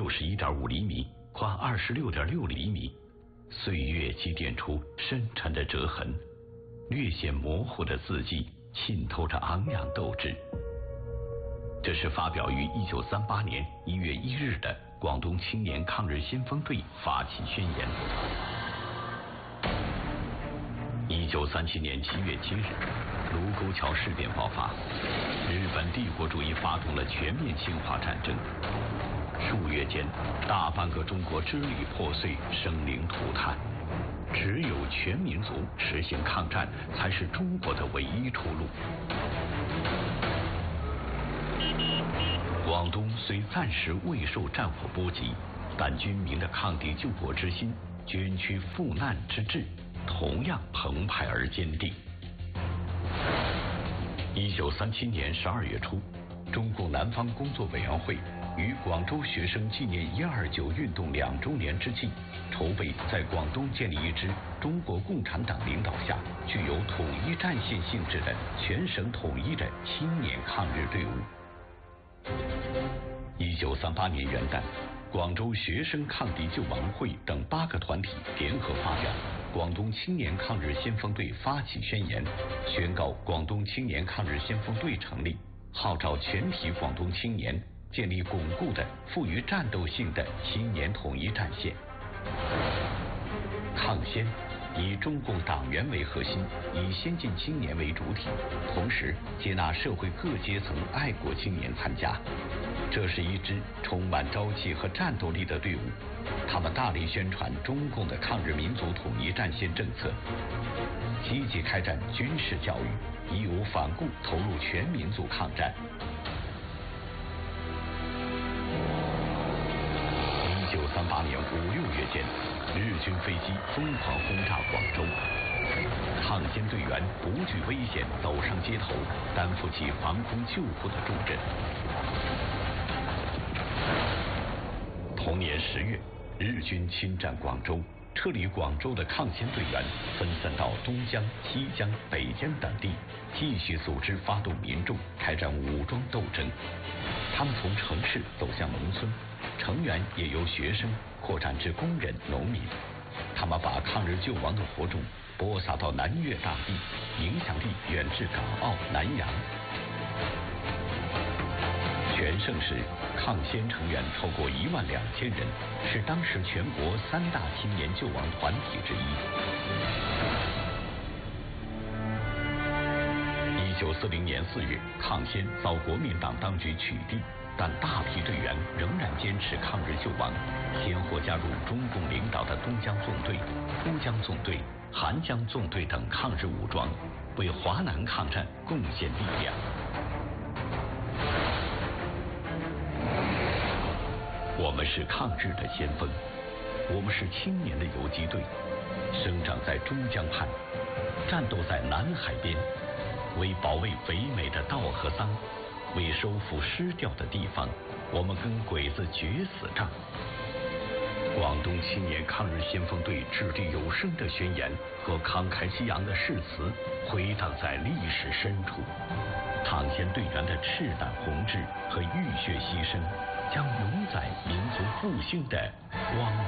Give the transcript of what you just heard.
61.5厘米，宽26.6厘米，岁月积淀出深沉的折痕，略显模糊的字迹浸透着昂扬斗志。这是发表于1938年1月1日的广东青年抗日先锋队发起宣言。1937年7月7日，卢沟桥事变爆发，日本帝国主义发动了全面侵华战争。数月间，大半个中国支离破碎，生灵涂炭。只有全民族实行抗战，才是中国的唯一出路。广东虽暂时未受战火波及，但军民的抗敌救国之心、捐躯赴难之志，同样澎湃而坚定。1937年12月初，中共南方工作委员会于广州学生纪念129运动2周年之际，筹备在广东建立一支中国共产党领导下具有统一战线性质的全省统一的青年抗日队伍。1938年元旦，广州学生抗敌救亡会等8个团体联合发表《广东青年抗日先锋队发起宣言》，宣告广东青年抗日先锋队成立，号召全体广东青年建立巩固的富于战斗性的青年统一战线。抗先以中共党员为核心，以先进青年为主体，同时接纳社会各阶层爱国青年参加。这是一支充满朝气和战斗力的队伍，他们大力宣传中共的抗日民族统一战线政策，积极开展军事教育，义无反顾投入全民族抗战。1938年5、6月间，日军飞机疯狂轰炸广州，抗先队员不惧危险走上街头，担负起防空救护的重任。同年10月，日军侵占广州，撤离广州的抗先队员分散到东江、西江、北江等地，继续组织发动民众开展武装斗争。他们从城市走向农村，成员也由学生扩展至工人、农民。他们把抗日救亡的火种播撒到南粤大地，影响力远至港澳、南洋。全盛时，抗先成员超过12000人，是当时全国3大青年救亡团体之一。1940年4月，抗先遭国民党当局取缔，但大批队员仍然坚持抗日救亡，先后加入中共领导的东江纵队、珠江纵队、韩江纵队等抗日武装，为华南抗战贡献力量。我们是抗日的先锋，我们是青年的游击队，生长在珠江畔，战斗在南海边，为保卫肥美的稻和桑，为收复失掉的地方，我们跟鬼子决死仗。广东青年抗日先锋队掷地有声的宣言和慷慨激昂的誓词回荡在历史深处，抗先队员的赤胆宏志和浴血牺牲将永载民族复兴的光